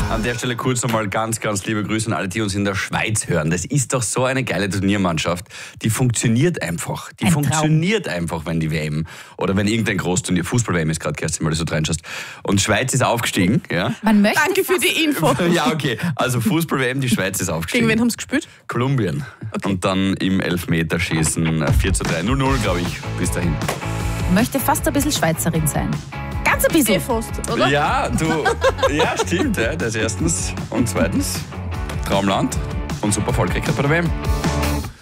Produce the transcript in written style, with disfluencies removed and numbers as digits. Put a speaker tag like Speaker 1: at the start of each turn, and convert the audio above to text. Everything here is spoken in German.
Speaker 1: An der Stelle kurz nochmal ganz, ganz liebe Grüße an alle, die uns in der Schweiz hören. Das ist doch so eine geile Turniermannschaft. Die funktioniert einfach. Die funktioniert einfach, wenn die WM oder wenn irgendein Großturnier, Fußball-WM ist gerade, Kerstin, weil du so reinschaust. Und Schweiz ist aufgestiegen. Ja?
Speaker 2: Danke für die Info.
Speaker 1: Ja, okay. Also Fußball-WM, die Schweiz ist aufgestiegen.
Speaker 2: Gegen wen haben sie gespielt?
Speaker 1: Kolumbien. Okay. Und dann im Elfmeterschießen 4:3. 0-0, glaube ich, bis dahin.
Speaker 3: Möchte fast ein bisschen Schweizerin sein. Ganz ein bisschen.
Speaker 2: Fast, oder?
Speaker 1: Ja, ja, stimmt. Ja, das erstens. Und zweitens, Traumland und super Erfolg gekriegt bei der WM.